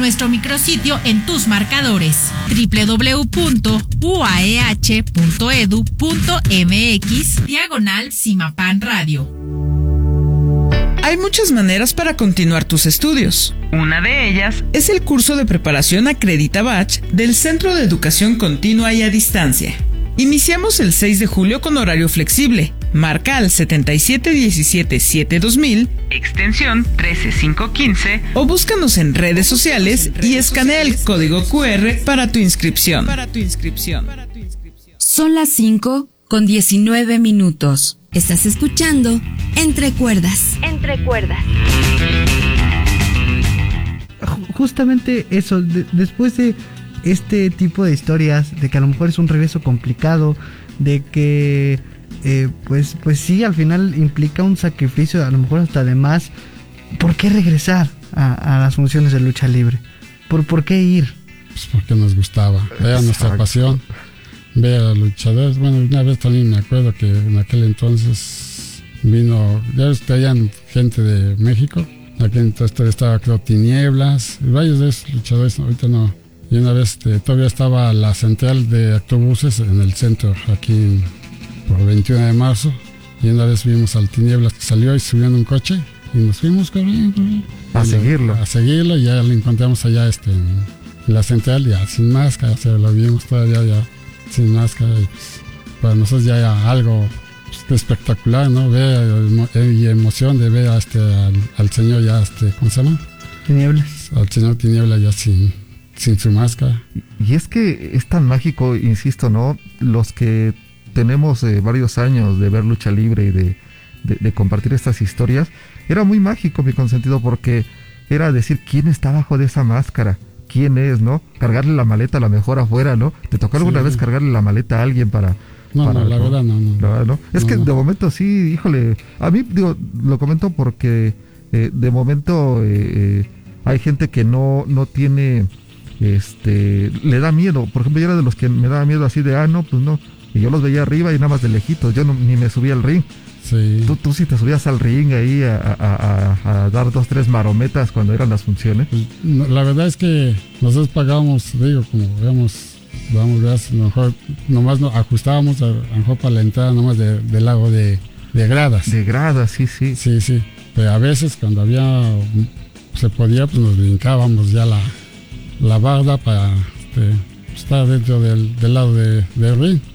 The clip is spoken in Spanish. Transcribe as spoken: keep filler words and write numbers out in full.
nuestro micrositio en tus marcadores doble u doble u doble u punto u a e h punto e d u punto m x diagonal Simapan Radio. Hay muchas maneras para continuar tus estudios. Una de ellas es el curso de preparación Acredita Batch del Centro de Educación Continua y a Distancia. Iniciamos el seis de julio con horario flexible. Marca al setenta y siete diecisiete siete dos mil, extensión trece mil quinientos quince, o búscanos en redes sociales y escanea el código cu erre para tu inscripción. Para tu inscripción. Son las cinco con diecinueve minutos. Estás escuchando Entre Cuerdas. Entre Cuerdas. Justamente eso, de, después de este tipo de historias, de que a lo mejor es un regreso complicado, de que eh, pues, pues sí, al final implica un sacrificio, a lo mejor hasta de más, ¿por qué regresar a, a las funciones de lucha libre? ¿Por, por qué ir? Pues porque nos gustaba, era nuestra pasión, ver a los luchadores. Bueno, una vez también me acuerdo que en aquel entonces vino, ya traían gente de México, en aquel entonces estaba, creo, Tinieblas, varios de esos luchadores, ahorita no. Y una vez este, todavía estaba la central de autobuses en el centro, aquí por veintiuno de marzo, y una vez vimos al Tinieblas que salió y subió en un coche, y nos fuimos corriendo, a seguirlo. A seguirlo, y ya lo encontramos allá este, en la central, ya sin máscara, o sea, lo vimos todavía ya sin máscara, y pues, para nosotros ya era algo pues, espectacular, ¿no? Ver y emoción de ver a este, al, al señor ya, este, ¿cómo se llama? Tinieblas. Al señor Tinieblas ya sin... sin su máscara. Y es que es tan mágico, insisto, ¿no? Los que tenemos eh, varios años de ver lucha libre y de, de, de compartir estas historias, era muy mágico, mi consentido, porque era decir quién está bajo de esa máscara, quién es, ¿no? Cargarle la maleta a la mejor afuera, ¿no? ¿Te tocó alguna sí. vez cargarle la maleta a alguien para...? No, para, no, la ¿no? verdad no, no. La verdad, ¿no? Es no, que no. de momento sí, híjole, a mí, digo, lo comento porque eh, de momento eh, hay gente que no, no tiene... este le da miedo. Por ejemplo, yo era de los que me daba miedo así de, ah, no, pues no, y yo los veía arriba y nada más de lejitos, yo no, ni me subía al ring. Sí. Tú, tú sí te subías al ring ahí a, a, a, a dar dos, tres marometas cuando eran las funciones. Pues, no, la verdad es que nosotros pagábamos, digo, como veamos, vamos a lo mejor nomás nos ajustábamos a, a lo mejor para la entrada nomás de, del lago de, de gradas. De gradas, sí, sí. Sí, sí, pero a veces cuando había, se podía, pues nos brincábamos ya la la barda para este, estar dentro del, del lado de, del ring.